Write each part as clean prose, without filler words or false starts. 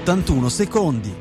81 secondi.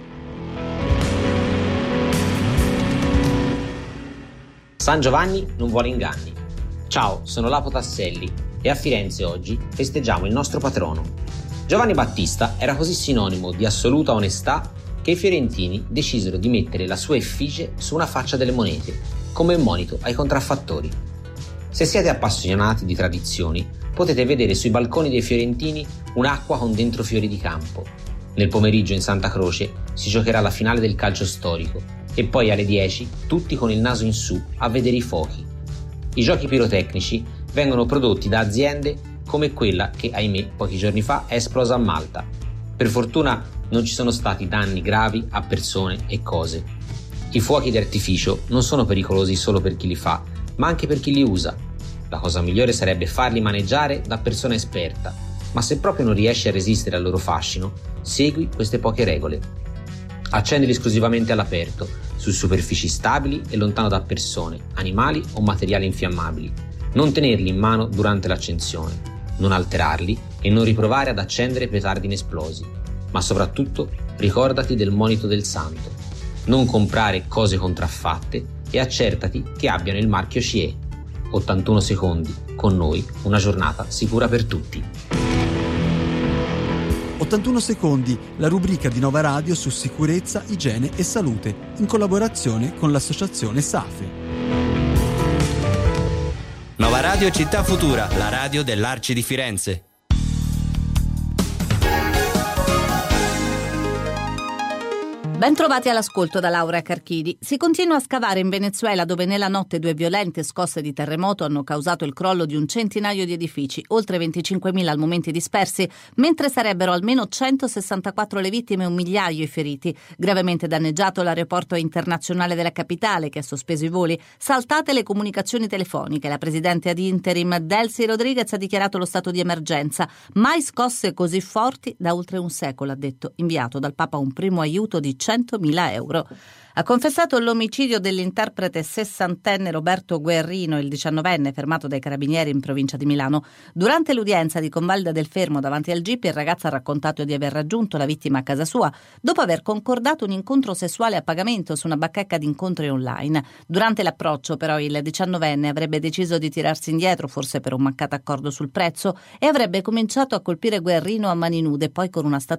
San Giovanni non vuole inganni. Ciao, sono Lapo Tasselli e a Firenze oggi festeggiamo il nostro patrono. Giovanni Battista era così sinonimo di assoluta onestà che i fiorentini decisero di mettere la sua effigie su una faccia delle monete, come monito ai contraffattori. Se siete appassionati di tradizioni, potete vedere sui balconi dei fiorentini un'acqua con dentro fiori di campo. Nel pomeriggio in Santa Croce si giocherà la finale del calcio storico e poi alle 10 tutti con il naso in su a vedere i fuochi. I giochi pirotecnici vengono prodotti da aziende come quella che, ahimè, pochi giorni fa è esplosa a Malta. Per fortuna non ci sono stati danni gravi a persone e cose. I fuochi d'artificio non sono pericolosi solo per chi li fa, ma anche per chi li usa. La cosa migliore sarebbe farli maneggiare da persona esperta, ma se proprio non riesci a resistere al loro fascino, segui queste poche regole. Accendili esclusivamente all'aperto, su superfici stabili e lontano da persone, animali o materiali infiammabili. Non tenerli in mano durante l'accensione, non alterarli e non riprovare ad accendere petardi inesplosi. Ma soprattutto ricordati del monito del santo. Non comprare cose contraffatte e accertati che abbiano il marchio CE. 81 secondi, con noi una giornata sicura per tutti. 81 secondi, la rubrica di Nova Radio su sicurezza, igiene e salute, in collaborazione con l'associazione SAFE. Nova Radio Città Futura, la radio dell'Arci di Firenze. Ben trovati all'ascolto da Laura Carchidi. Si continua a scavare in Venezuela, dove nella notte 2 violente scosse di terremoto hanno causato il crollo di un centinaio di edifici, oltre 25.000 al momento dispersi, mentre sarebbero almeno 164 le vittime e 1 migliaio i feriti. Gravemente danneggiato l'aeroporto internazionale della capitale, che ha sospeso i voli, saltate le comunicazioni telefoniche. La presidente ad interim Delcy Rodriguez ha dichiarato lo stato di emergenza. Mai scosse così forti da oltre un secolo, ha detto, inviato dal Papa un primo aiuto di 100.000 euro. Ha confessato l'omicidio dell'interprete 60enne Roberto Guerrino, il 19enne fermato dai carabinieri in provincia di Milano. Durante l'udienza di Convalida del Fermo davanti al GIP, il ragazzo ha raccontato di aver raggiunto la vittima a casa sua dopo aver concordato un incontro sessuale a pagamento su una bacheca di incontri online. Durante l'approccio, però, il 19enne avrebbe deciso di tirarsi indietro, forse per un mancato accordo sul prezzo, e avrebbe cominciato a colpire Guerrino a mani nude, poi con una